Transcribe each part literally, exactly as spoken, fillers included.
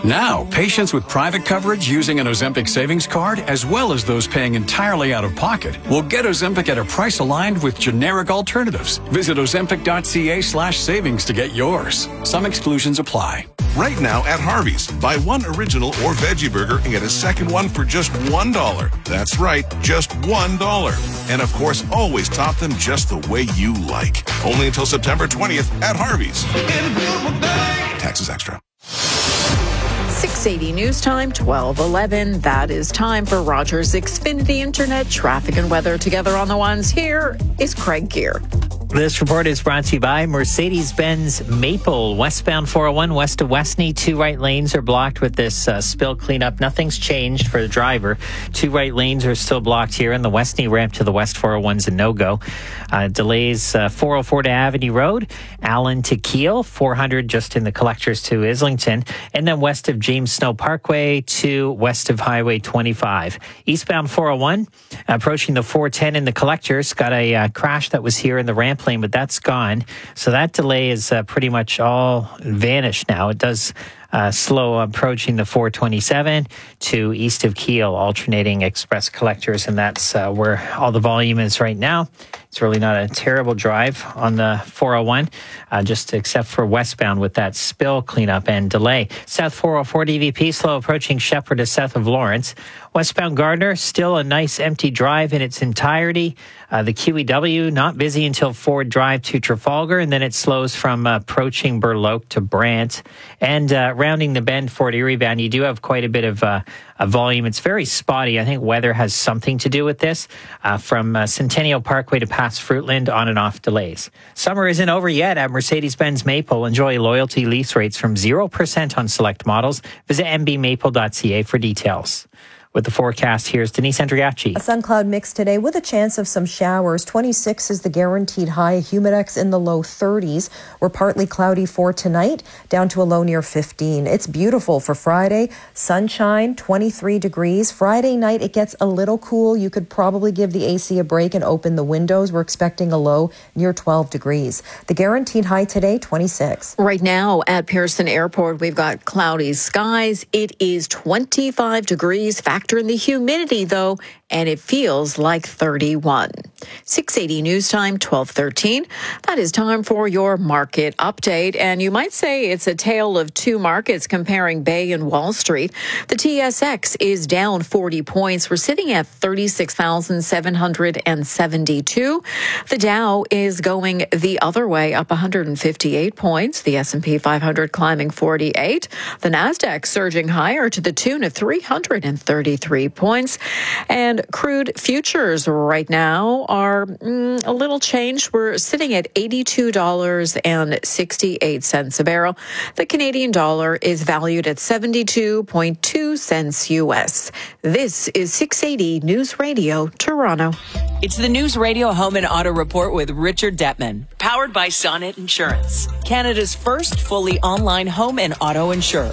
Now, patients with private coverage using an Ozempic savings card, as well as those paying entirely out of pocket, will get Ozempic at a price aligned with generic alternatives. Visit ozempic.ca slash savings to get yours. Some exclusions apply. Right now at Harvey's, buy one original or veggie burger and get a second one for just one dollar. That's right, just one dollar. And of course, always top them just the way you like. Only until September twentieth at Harvey's. Taxes extra. six eighty News Time, twelve eleven. That is time for Rogers Xfinity Internet traffic and weather together on the ones. Here is Craig Gear. This report is brought to you by Mercedes-Benz Maple. Westbound four oh one west of Westney. Two right lanes are blocked with this uh, spill cleanup. Nothing's changed for the driver. Two right lanes are still blocked here, and the Westney ramp to the West four oh one's a no-go. Uh, delays uh, four oh four to Avenue Road, Allen to Kiel, four hundred just in the collectors to Islington, and then west of James Snow Parkway to west of Highway twenty-five. Eastbound four oh one, approaching the four ten in the collectors. Got a uh, crash that was here in the ramp lane, but that's gone. So that delay is uh, pretty much all vanished now. It does uh, slow approaching the four twenty-seven to east of Kiel, alternating express collectors, and that's uh, where all the volume is right now. It's really not a terrible drive on the four oh one, uh, just except for westbound with that spill cleanup and delay. South four oh four D V P, slow approaching Shepherd to south of Lawrence. Westbound Gardner, still a nice empty drive in its entirety. Uh, the Q E W, not busy until Ford Drive to Trafalgar, and then it slows from uh, approaching Burloak to Brant. And uh, rounding the bend, Fort Erie bound, you do have quite a bit of uh, a volume. It's very spotty. I think weather has something to do with this. Uh, from uh, Centennial Parkway to past Fruitland, on and off delays. Summer isn't over yet at Mercedes-Benz Maple. Enjoy loyalty lease rates from zero percent on select models. Visit m b maple dot c a for details. With the forecast, here's Denise Andriacci. A sun cloud mix today with a chance of some showers. twenty-six is the guaranteed high. Humidex in the low thirties. We're partly cloudy for tonight, down to a low near fifteen. It's beautiful for Friday. Sunshine, twenty-three degrees. Friday night, it gets a little cool. You could probably give the A C a break and open the windows. We're expecting a low near twelve degrees. The guaranteed high today, twenty-six. Right now at Pearson Airport, we've got cloudy skies. It is twenty-five degrees. Factor in the humidity, though, and it feels like thirty-one. six eighty News Time, twelve thirteen. That is time for your market update. And you might say it's a tale of two markets comparing Bay and Wall Street. The T S X is down forty points. We're sitting at thirty-six thousand seven hundred seventy-two. The Dow is going the other way, up one hundred fifty-eight points. The S and P five hundred climbing forty-eight. The Nasdaq surging higher to the tune of three hundred thirty-three points. And crude futures right now are mm, a little changed. We're sitting at eighty-two dollars and sixty-eight cents a barrel. The Canadian dollar is valued at seventy-two point two cents U S. This is six eighty News Radio, Toronto. It's the News Radio Home and Auto Report with Richard Detman, powered by Sonnet Insurance, Canada's first fully online home and auto insurer.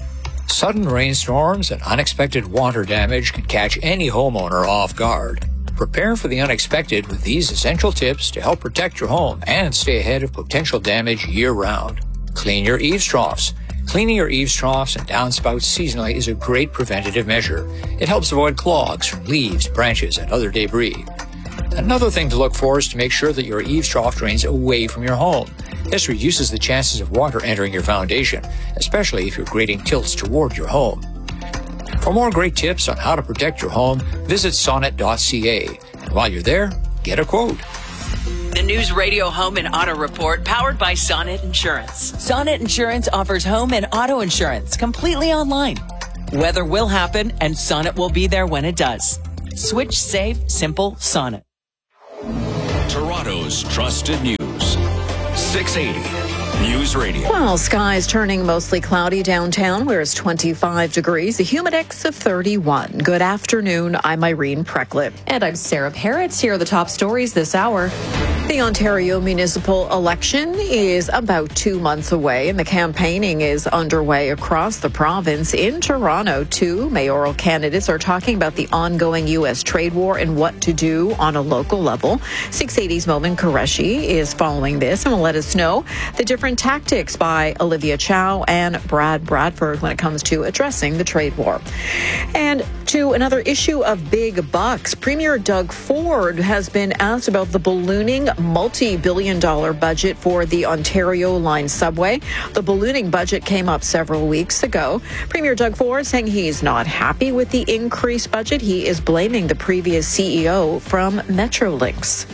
Sudden rainstorms and unexpected water damage can catch any homeowner off guard. Prepare for the unexpected with these essential tips to help protect your home and stay ahead of potential damage year-round. Clean your eaves troughs. Cleaning your eaves troughs and downspouts seasonally is a great preventative measure. It helps avoid clogs from leaves, branches, and other debris. Another thing to look for is to make sure that your eaves trough drains away from your home. This reduces the chances of water entering your foundation, especially if your grading tilts toward your home. For more great tips on how to protect your home, visit sonnet dot c a. And while you're there, get a quote. The News Radio Home and Auto Report, powered by Sonnet Insurance. Sonnet Insurance offers home and auto insurance completely online. Weather will happen, and Sonnet will be there when it does. Switch safe, simple Sonnet. Toronto's trusted news. six eighty News Radio. Well, skies turning mostly cloudy downtown, where it's twenty-five degrees, a humidex of thirty-one. Good afternoon. I'm Irene Precklett. And I'm Sarah Parrots. Here are the top stories this hour. The Ontario municipal election is about two months away, and the campaigning is underway across the province. In Toronto, two mayoral candidates are talking about the ongoing U S trade war and what to do on a local level. six eighty's Momin Qureshi is following this and will let us know the difference different tactics by Olivia Chow and Brad Bradford when it comes to addressing the trade war. And to another issue of big bucks, Premier Doug Ford has been asked about the ballooning multi-billion dollar budget for the Ontario Line subway. The ballooning budget came up several weeks ago. Premier Doug Ford saying he's not happy with the increased budget. He is blaming the previous C E O from Metrolinx.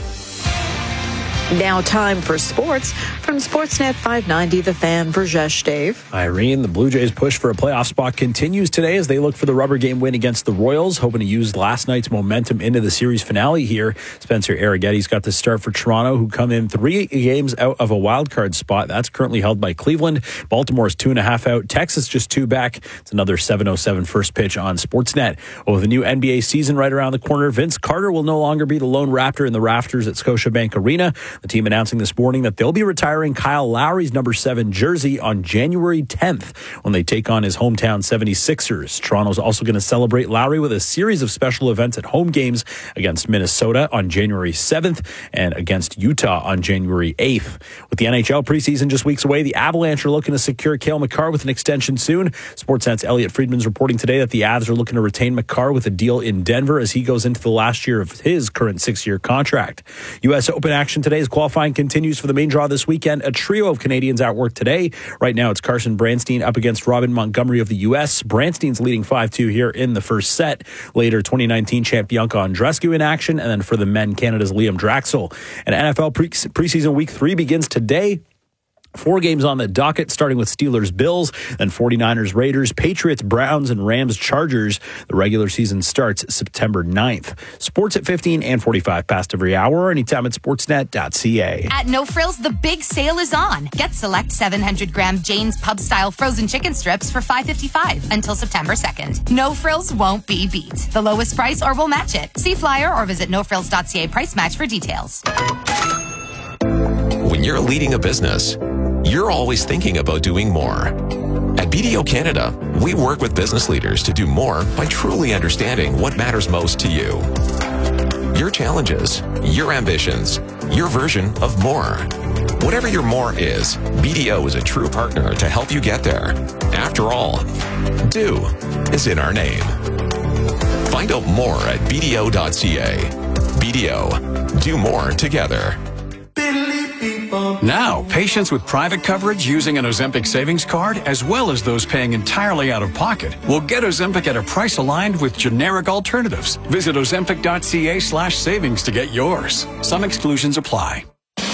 Now time for sports from Sportsnet five ninety, The Fan. Verjesh, Dave. Irene, the Blue Jays' push for a playoff spot continues today as they look for the rubber game win against the Royals, hoping to use last night's momentum into the series finale here. Spencer Arrighetti's got the start for Toronto, who come in three games out of a wild card spot. That's currently held by Cleveland. Baltimore's two and a half out. Texas just two back. It's another seven oh seven first pitch on Sportsnet. Well, with the new N B A season right around the corner, Vince Carter will no longer be the lone Raptor in the rafters at Scotiabank Arena. The team announcing this morning that they'll be retiring Kyle Lowry's number seven jersey on January tenth when they take on his hometown seventy-sixers. Toronto's also going to celebrate Lowry with a series of special events at home games against Minnesota on January seventh and against Utah on January eighth. With the N H L preseason just weeks away, the Avalanche are looking to secure Cale Makar with an extension soon. Sportsnet's Elliot Friedman's reporting today that the Avs are looking to retain Makar with a deal in Denver as he goes into the last year of his current six-year contract. U S Open action today is qualifying continues for the main draw this weekend. A trio of Canadians at work today. Right now, it's Carson Branstein up against Robin Montgomery of the U S. Branstein's leading five two here in the first set. Later, twenty nineteen champ Bianca Andreescu in action. And then for the men, Canada's Liam Draxel. And N F L pre- preseason week three begins today. Four games on the docket, starting with Steelers, Bills, then forty-niners, Raiders, Patriots, Browns, and Rams, Chargers. The regular season starts September ninth. Sports at fifteen and forty-five past every hour, anytime at sportsnet dot c a. At No Frills, the big sale is on. Get select seven hundred gram Jane's Pub-style frozen chicken strips for five fifty-five until September second. No Frills won't be beat. The lowest price or we'll match it. See flyer or visit no frills dot c a price match for details. When you're leading a business, you're always thinking about doing more. At B D O Canada, we work with business leaders to do more by truly understanding what matters most to you. Your challenges, your ambitions, your version of more. Whatever your more is, B D O is a true partner to help you get there. After all, do is in our name. Find out more at b d o dot c a. B D O, do more together. Now, patients with private coverage using an Ozempic savings card, as well as those paying entirely out of pocket, will get Ozempic at a price aligned with generic alternatives. Visit ozempic dot c a slash savings to get yours. Some exclusions apply.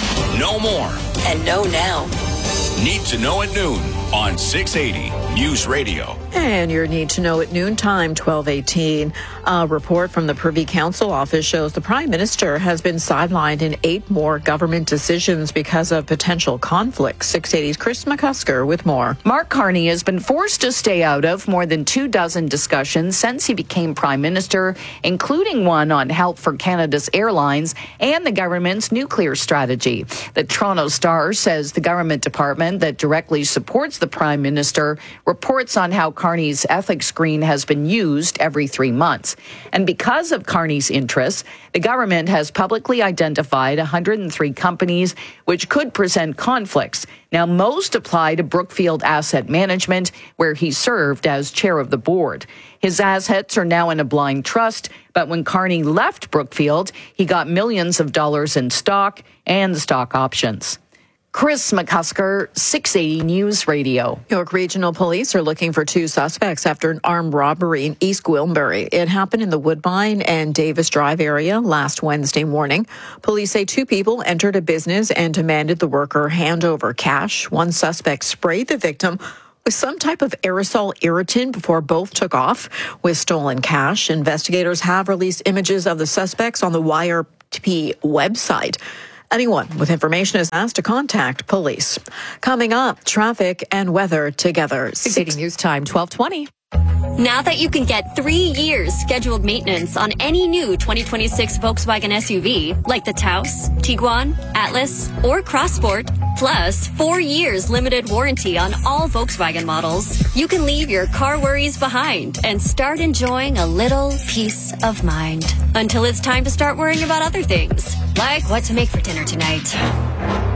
No more. And know now. Need to know at noon on six eighty News Radio. And your need to know at noontime, twelve eighteen. A report from the Privy Council office shows the Prime Minister has been sidelined in eight more government decisions because of potential conflicts. six eighty's Chris McCusker with more. Mark Carney has been forced to stay out of more than two dozen discussions since he became Prime Minister, including one on help for Canada's airlines and the government's nuclear strategy. The Toronto Star says the government department that directly supports the Prime Minister reports on how Carney's ethics screen has been used every three months. And because of Carney's interests, the government has publicly identified one hundred three companies which could present conflicts. Now, most apply to Brookfield Asset Management, where he served as chair of the board. His assets are now in a blind trust, but when Carney left Brookfield, he got millions of dollars in stock and stock options. Chris McCusker, six eighty News Radio. York Regional Police are looking for two suspects after an armed robbery in East Gwillimbury. It happened in the Woodbine and Davis Drive area last Wednesday morning. Police say two people entered a business and demanded the worker hand over cash. One suspect sprayed the victim with some type of aerosol irritant before both took off with stolen cash. Investigators have released images of the suspects on the Y R P website. Anyone with information is asked to contact police. Coming up, traffic and weather together. six eighty News Time, twelve twenty. Now that you can get three years scheduled maintenance on any new twenty twenty-six Volkswagen S U V, like the Taos, Tiguan, Atlas, or Crossport, plus four years limited warranty on all Volkswagen models, you can leave your car worries behind and start enjoying a little peace of mind. Until it's time to start worrying about other things, like what to make for dinner tonight.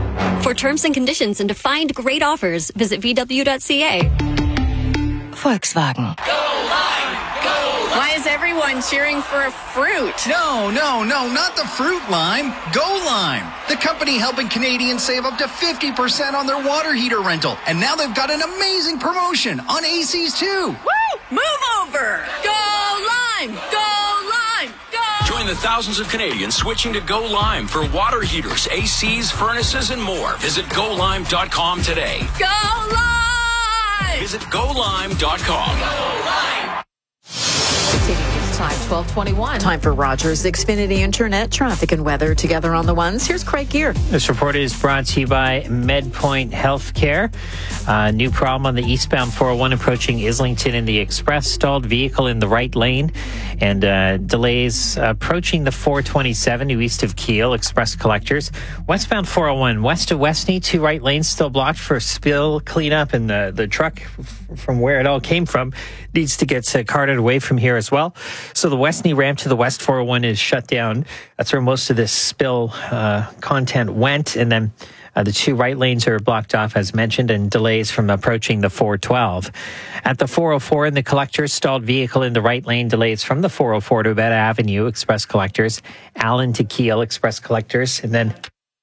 For terms and conditions and to find great offers, visit v w dot c a. Volkswagen. Why is everyone cheering for a fruit? No, no, no, not the fruit lime. Go Lime, the company helping Canadians save up to fifty percent on their water heater rental. And now they've got an amazing promotion on A Cs too. Woo! Move over! Go Lime! Go Lime! Go! Join the thousands of Canadians switching to Go Lime for water heaters, A Cs, furnaces, and more. Visit go lime dot com today. Go Lime! Visit go lime dot com. Go Lime! It's time, twelve twenty-one. Time for Rogers Xfinity Internet traffic and weather together on the ones. Here's Craig Gear. This report is brought to you by MedPoint Healthcare. Uh, new problem on the eastbound four oh one approaching Islington in the express. Stalled vehicle in the right lane. And uh, delays approaching the four twenty-seven to east of Kiel, express collectors. Westbound four oh one, west of Westney, two right lanes still blocked for spill cleanup. And the, the truck from where it all came from needs to get uh, carted away from here as well. So the Westney ramp to the West four oh one is shut down. That's where most of this spill uh, content went. And then uh, the two right lanes are blocked off, as mentioned, and delays from approaching the four twelve. At the four oh four in the collectors, stalled vehicle in the right lane, delays from the four oh four to Beta Avenue, express collectors. Allen to Kiel, express collectors. And then...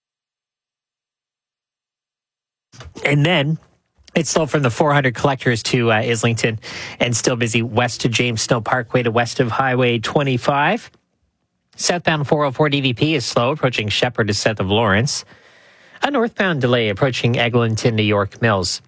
And then... It's still from the four hundred collectors to uh, Islington and still busy west to James Snow Parkway to west of Highway twenty-five. Southbound four oh four D V P is slow, approaching Shepherd to south of Lawrence. A northbound delay approaching Eglinton to York Mills.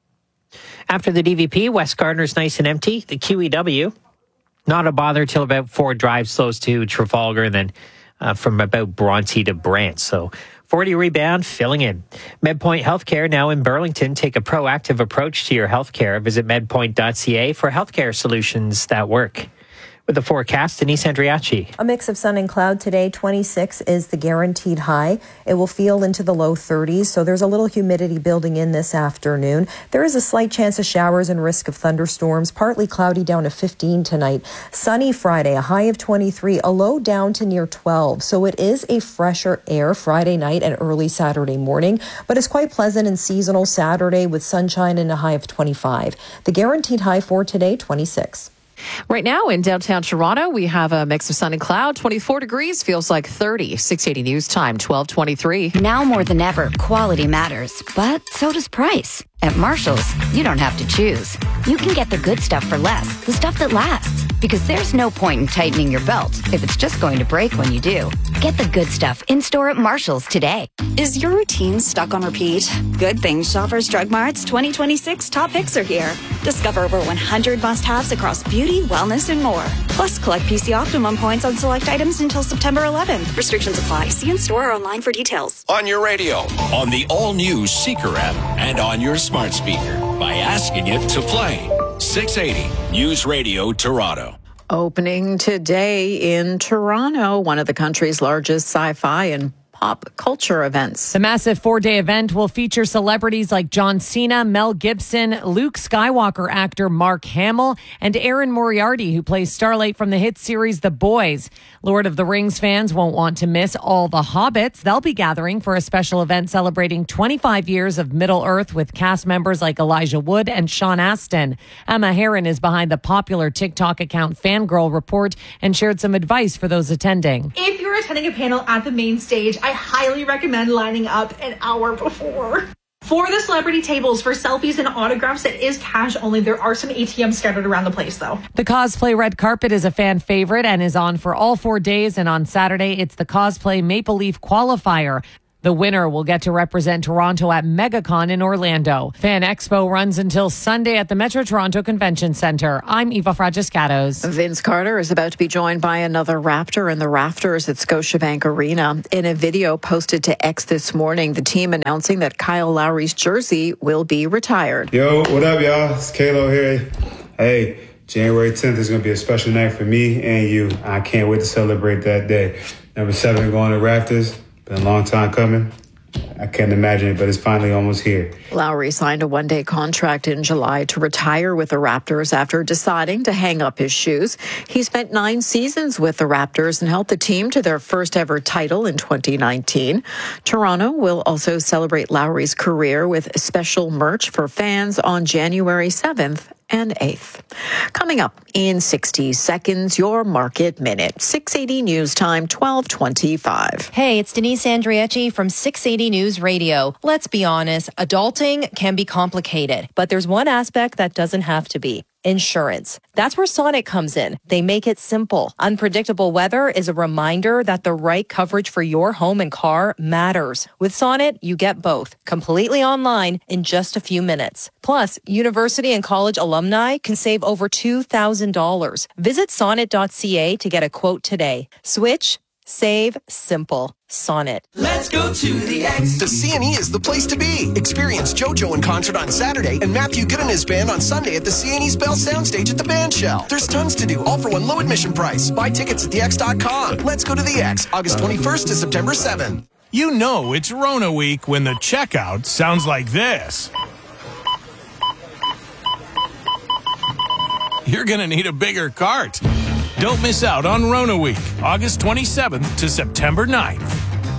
After the D V P, West Gardner's nice and empty. The Q E W, not a bother till about four drive slows to Trafalgar and then uh, from about Bronte to Brant. So forty rebound, filling in. MedPoint Healthcare now in Burlington. Take a proactive approach to your healthcare. Visit medpoint dot c a for healthcare solutions that work. With the forecast, Denise Andriachi. A mix of sun and cloud today. twenty-six is the guaranteed high. It will feel into the low thirties, so there's a little humidity building in this afternoon. There is a slight chance of showers and risk of thunderstorms. Partly cloudy down to fifteen tonight. Sunny Friday, a high of twenty-three, a low down to near twelve. So it is a fresher air Friday night and early Saturday morning, but it's quite pleasant and seasonal Saturday with sunshine and a high of twenty-five. The guaranteed high for today, twenty-six. Right now in downtown Toronto, we have a mix of sun and cloud. twenty-four degrees, feels like thirty. six eighty News Time, twelve twenty-three. Now more than ever, quality matters, but so does price. At Marshall's, you don't have to choose. You can get the good stuff for less, the stuff that lasts. Because there's no point in tightening your belt if it's just going to break when you do. Get the good stuff in-store at Marshall's today. Is your routine stuck on repeat? Good thing Shoppers Drug Mart's twenty twenty-six top picks are here. Discover over one hundred must-haves across beauty, wellness, and more. Plus, collect P C Optimum points on select items until September eleventh. Restrictions apply. See in-store or online for details. On your radio, on the all-new Seeker app, and on your smart speaker by asking it to play. six eighty News Radio Toronto. Opening today in Toronto, one of the country's largest sci-fi and pop culture events. The massive four-day event will feature celebrities like John Cena, Mel Gibson, Luke Skywalker actor Mark Hamill, and Erin Moriarty, who plays Starlight from the hit series The Boys. Lord of the Rings fans won't want to miss all the Hobbits. They'll be gathering for a special event celebrating twenty-five years of Middle-earth with cast members like Elijah Wood and Sean Astin. Emma Heron is behind the popular TikTok account Fangirl Report and shared some advice for those attending. If you're attending a panel at the main stage, I highly recommend lining up an hour before. For the celebrity tables, for selfies and autographs, it is cash only. There are some A T Ms scattered around the place, though. The cosplay red carpet is a fan favorite and is on for all four days. And on Saturday, it's the cosplay Maple Leaf qualifier. The winner will get to represent Toronto at MegaCon in Orlando. Fan Expo runs until Sunday at the Metro Toronto Convention Centre. I'm Eva Fragiscatos. Vince Carter is about to be joined by another Raptor in the rafters at Scotiabank Arena. In a video posted to X this morning, the team announcing that Kyle Lowry's jersey will be retired. Yo, what up, y'all? It's Kalo here. Hey, January tenth is going to be a special night for me and you. I can't wait to celebrate that day. Number seven going to rafters. Been a long time coming. I can't imagine it, but it's finally almost here. Lowry signed a one-day contract in July to retire with the Raptors after deciding to hang up his shoes. He spent nine seasons with the Raptors and helped the team to their first ever title in twenty nineteen. Toronto will also celebrate Lowry's career with special merch for fans on January seventh and eighth. Coming up in sixty seconds, your Market Minute. six eighty News Time, twelve twenty-five. Hey, it's Denise Andriecci from six eighty News Radio. Let's be honest, adulting can be complicated, but there's one aspect that doesn't have to be. Insurance. That's where Sonnet comes in. They make it simple. Unpredictable weather is a reminder that the right coverage for your home and car matters. With Sonnet, you get both, completely online in just a few minutes. Plus, university and college alumni can save over two thousand dollars. Visit sonnet dot c a to get a quote today. Switch, save, simple. Sonnet. Let's go to the X. The C N E is the place to be. Experience JoJo in concert on Saturday and Matthew Good and his band on Sunday at the C N E's Bell Soundstage at the Band Shell. There's tons to do, all for one low admission price. Buy tickets at the x dot com. Let's go to the X, August twenty-first to September seventh. You know it's Rona week when the checkout sounds like this. You're going to need a bigger cart. Don't miss out on Rona week, August twenty-seventh to September ninth.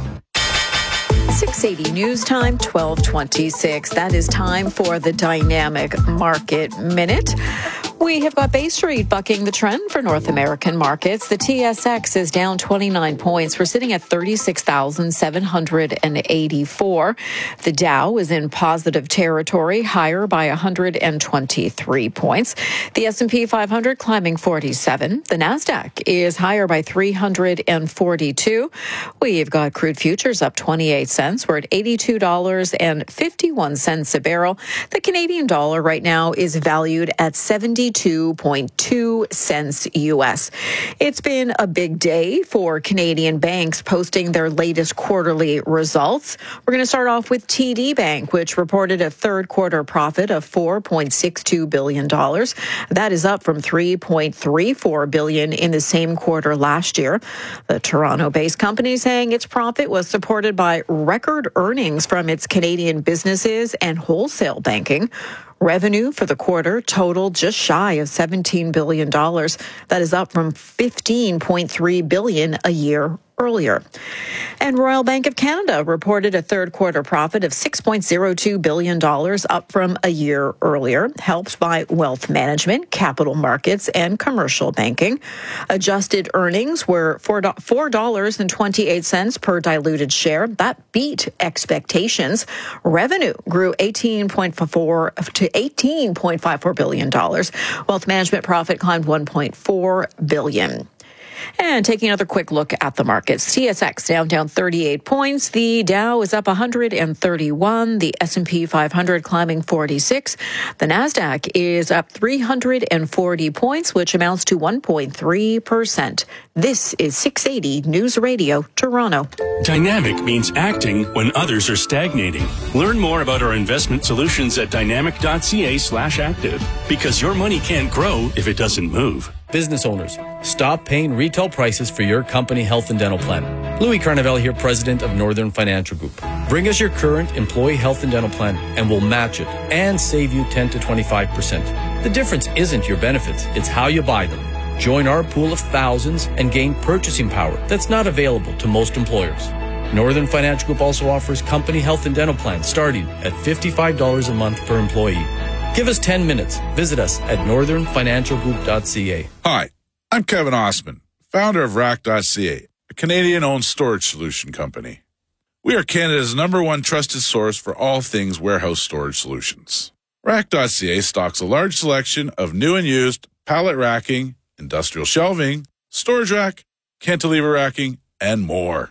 six eighty News Time, twelve twenty-six. That is time for the Dynamic Market Minute. We have got Bay Street bucking the trend for North American markets. The T S X is down twenty-nine points. We're sitting at thirty-six thousand seven hundred eighty-four. The Dow is in positive territory, higher by one hundred twenty-three points. The S and P five hundred climbing forty-seven. The NASDAQ is higher by three hundred forty-two. We've got crude futures up twenty-eight cents. We're at eighty-two dollars and fifty-one cents a barrel. The Canadian dollar right now is valued at seventy-two point two cents U S. It's been a big day for Canadian banks posting their latest quarterly results. We're going to start off with T D Bank, which reported a third quarter profit of four point six two billion dollars. That is up from three point three four billion dollars in the same quarter last year. The Toronto-based company saying its profit was supported by record earnings from its Canadian businesses and wholesale banking. Revenue for the quarter totaled just shy of seventeen billion dollars. That is up from fifteen point three billion dollars a year earlier. And Royal Bank of Canada reported a third quarter profit of six point zero two billion dollars, up from a year earlier, helped by wealth management, capital markets, and commercial banking. Adjusted earnings were four dollars and twenty-eight cents per diluted share. That beat expectations. Revenue grew eighteen point four to eighteen point five four billion dollars. Wealth management profit climbed one point four billion dollars. And taking another quick look at the markets. T S X down, down thirty-eight points. The Dow is up one hundred thirty-one. The S and P five hundred climbing forty-six. The NASDAQ is up three hundred forty points, which amounts to one point three percent. This is six eighty News Radio, Toronto. Dynamic means acting when others are stagnating. Learn more about our investment solutions at dynamic dot c a slash active, because your money can't grow if it doesn't move. Business owners, stop paying retail prices for your company health and dental plan. Louis Carnevale here, president of Northern Financial Group. Bring us your current employee health and dental plan and we'll match it and save you ten to twenty-five percent. The difference isn't your benefits, it's how you buy them. Join our pool of thousands and gain purchasing power that's not available to most employers. Northern Financial Group also offers company health and dental plans starting at fifty-five dollars a month per employee. Give us ten minutes. Visit us at northern financial group dot c a. Hi, I'm Kevin Osman, founder of rack dot c a, a Canadian-owned storage solution company. We are Canada's number one trusted source for all things warehouse storage solutions. rack dot c a stocks a large selection of new and used pallet racking, industrial shelving, storage rack, cantilever racking, and more.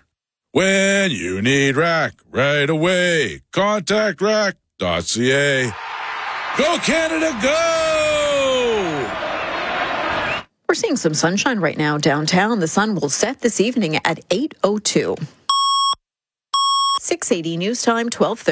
When you need rack right away, contact rack dot c a. Go Canada, go! We're seeing some sunshine right now downtown. The sun will set this evening at eight oh two. six eighty News Time, twelve thirty.